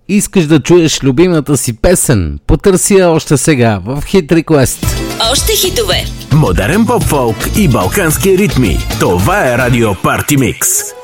Искаш да чуеш любимата си песен? Потърси я още сега в Hit Request. Още хитове. Модерен поп-фолк и балкански ритми. Това е Радио Парти Микс.